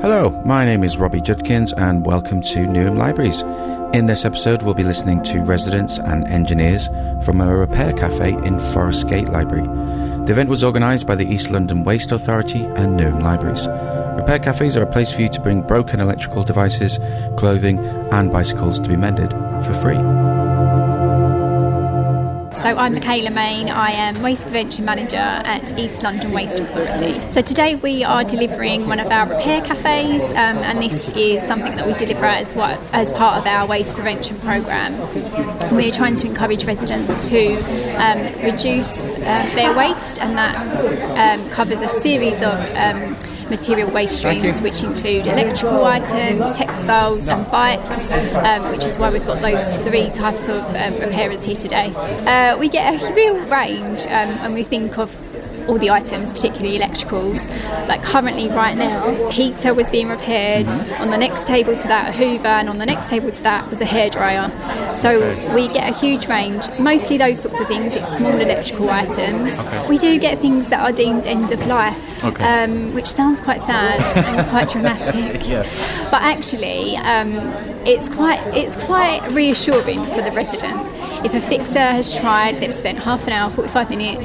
Hello, my name is Robbie Judkins and welcome to Newham Libraries. In this episode we'll be listening to residents and engineers from a repair cafe in Forest Gate Library. The event was organised by the East London Waste Authority and Newham Libraries. Repair cafes are a place for you to bring broken electrical devices, clothing and bicycles to be mended for free. So I'm Michaela Main, I am Waste Prevention Manager at East London Waste Authority. So today we are delivering one of our repair cafes and this is something that we deliver as part of our waste prevention programme. We're trying to encourage residents to reduce their waste, and that covers a series of material waste streams, which include electrical items, textiles and bikes, which is why we've got those three types of repairers here today. We get a real range when we think of all the items, particularly electricals. Like currently right now, heater was being repaired, on the next table to that a hoover, and on the next table to that was a hairdryer. So we get a huge range, mostly those sorts of things. It's small electrical items. We do get things that are deemed end of life, which sounds quite sad and quite dramatic. But actually it's quite reassuring for the resident. If a fixer has tried, they've spent half an hour, 45 minutes,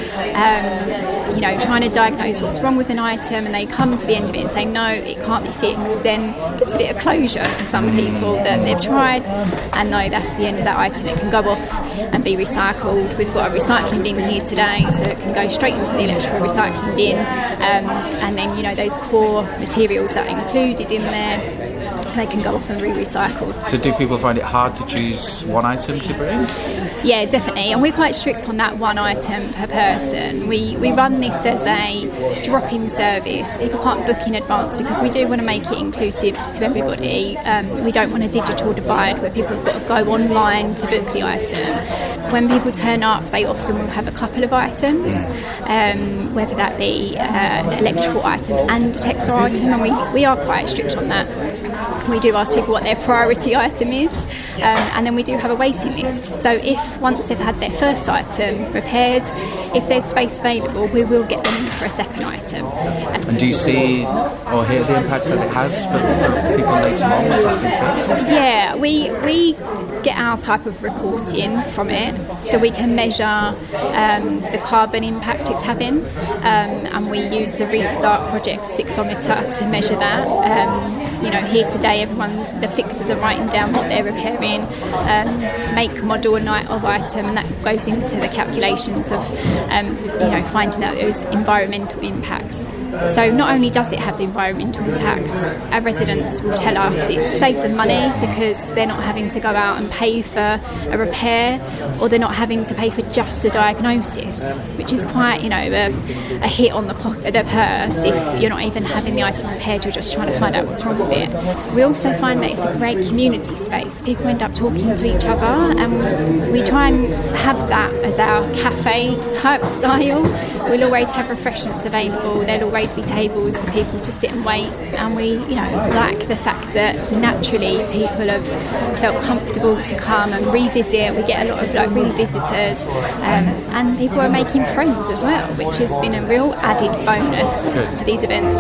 trying to diagnose what's wrong with an item, and they come to the end of it and say, no, it can't be fixed, then it gives a bit of closure to some people that they've tried, and no, that's the end of that item. It can go off and be recycled. We've got a recycling bin here today, so it can go straight into the electrical recycling bin, and then, those core materials that are included in there, they can go off and re-recycled. So do people find it hard to choose one item to bring? Yeah, definitely, and we're quite strict on that one item per person. We run this as a drop-in service. People can't book in advance because we do want to make it inclusive to everybody. We don't want a digital divide where people have got to go online to book the item. When people turn up, they often will have a couple of items, whether that be an electrical item and a textile item, and we are quite strict on that. We do ask people what their priority item is, and then we do have a waiting list. So if once they've had their first item repaired, if there's space available, we will get them in for a second item. And do you see or hear the impact that it has for people later on once it's been fixed? Yeah, we get our type of reporting from it, so we can measure the carbon impact it's having, and we use the Restart Project's fixometer to measure that. Here today, the fixers are writing down what they're repairing, make, model, and night of item, and that goes into the calculations of, finding out those environmental impacts. So not only does it have the environmental impacts, our residents will tell us it's saved them money because they're not having to go out and pay for a repair, or they're not having to pay for just a diagnosis, which is quite, a hit on the purse if you're not even having the item repaired, you're just trying to find out what's wrong with it. We also find that it's a great community space. People end up talking to each other, and we try and have that as our cafe type style. We'll always have refreshments available. There'll always be tables for people to sit and wait, and we like the fact that naturally people have felt comfortable to come and revisit. We get a lot of revisitors, and people are making friends as well, which has been a real added bonus to these events.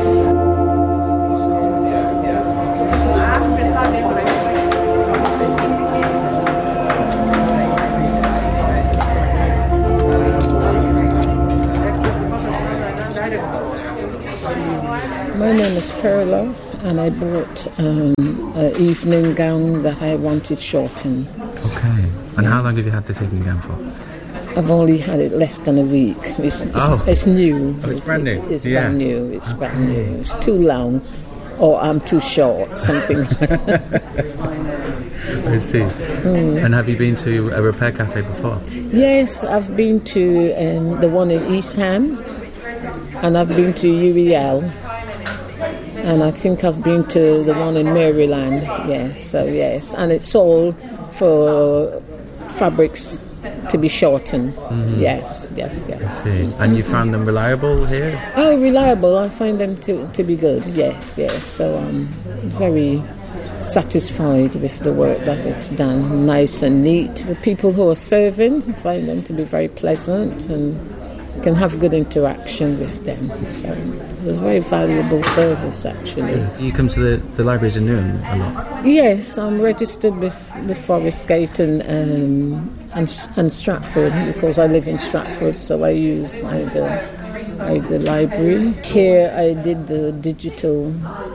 My name is Perla, and I bought an evening gown that I wanted shortened. Okay. And how long have you had this evening gown for? I've only had it less than a week. It's new. Oh, it's brand new? It's brand new. It's brand new. It's too long, or I'm too short, something like that. I see. And have you been to a repair cafe before? Yes, I've been to the one in East Ham, and I've been to UEL, and I think I've been to the one in Maryland. Yes, and it's all for fabrics to be shortened. Mm-hmm. Yes. I see. And you found them reliable here? Oh, reliable. I find them to be good. Yes. So I'm very satisfied with the work that it's done. Nice and neat. The people who are serving, I find them to be very pleasant and you can have good interaction with them. So it was a very valuable service, actually. Do you come to the libraries in Newham a lot? Yes, I'm registered with Forest Gate and Stratford, because I live in Stratford, so I use either library. Here I did the digital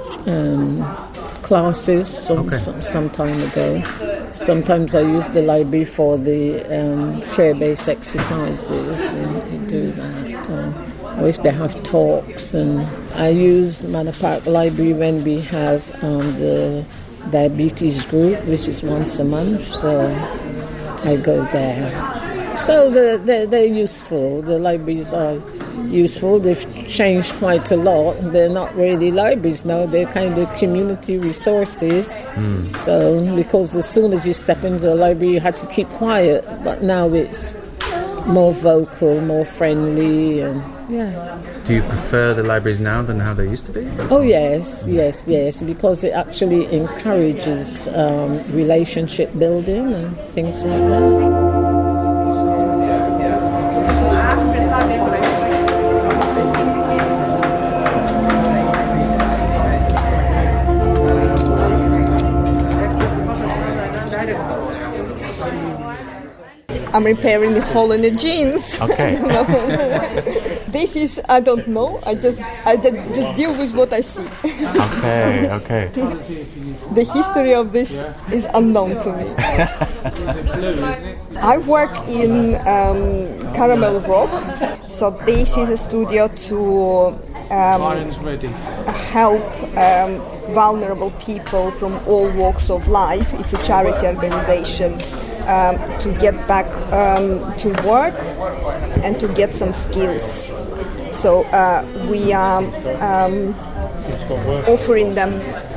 classes some time ago. Sometimes I use the library for the chair-based exercises, and you do that. Or if they have talks. And I use Manor Park Library when we have the diabetes group, which is once a month, so I go there. So they're useful. The libraries are useful. They've changed quite a lot. They're not really libraries now. They're kind of community resources. So because as soon as you step into a library, you had to keep quiet. But now it's more vocal, more friendly, and yeah. Do you prefer the libraries now than how they used to be? Oh yes, because it actually encourages relationship building and things like that. I'm repairing the hole in the jeans. Okay. This is, I don't know. I just deal with what I see. Okay. The history of this is unknown to me. I work in Caramel Rock, so this is a studio to help vulnerable people from all walks of life. It's a charity organization. To get back to work and to get some skills. So we are offering them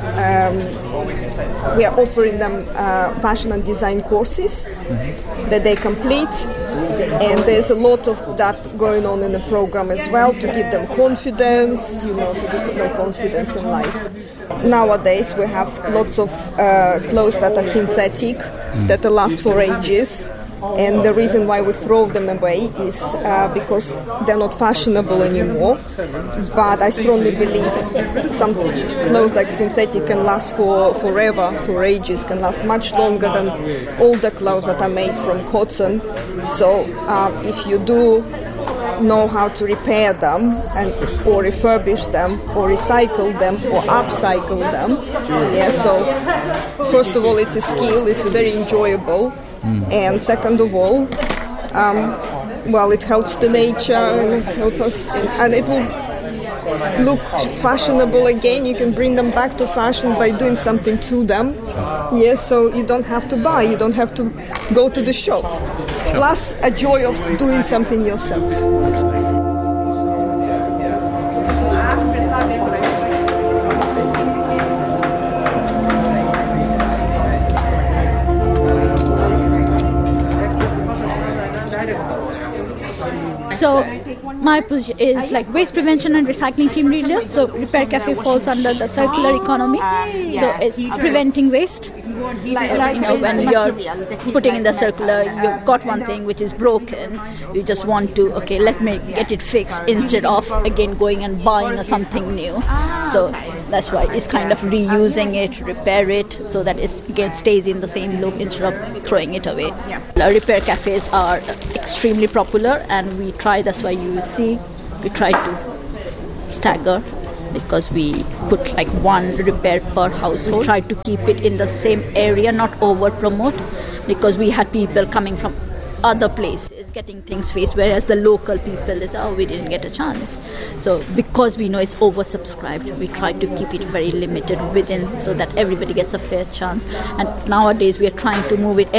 fashion and design courses that they complete, and there's a lot of that going on in the program as well to give them confidence, to give them confidence in life. Nowadays we have lots of clothes that are synthetic, that last for ages, and the reason why we throw them away is because they're not fashionable anymore. But I strongly believe some clothes like synthetic can last forever, for ages, can last much longer than all the clothes that are made from cotton. So if you do know how to repair them or refurbish them or recycle them or upcycle them. So first of all, it's a skill, it's very enjoyable, and second of all, it helps the nature and it will look fashionable again. You can bring them back to fashion by doing something to them. So you don't have to buy, you don't have to go to the shop. Plus a joy of doing something yourself. So my position is like waste prevention and recycling team leader. So Repair Cafe falls under the circular economy. So it's preventing waste. When you're putting in the circular, you've got one thing which is broken. You just want to, let me get it fixed instead of again going and buying something new. So that's why it's kind of reusing it, repair it, so that it again stays in the same look instead of throwing it away. Repair cafes are extremely popular, and that's why you see we try to stagger, because we put like one repair per household. We try to keep it in the same area, not over promote, because we had people coming from other places getting things fixed, whereas the local people is, we didn't get a chance. So because we know it's oversubscribed, we try to keep it very limited within, so that everybody gets a fair chance. And nowadays we are trying to move it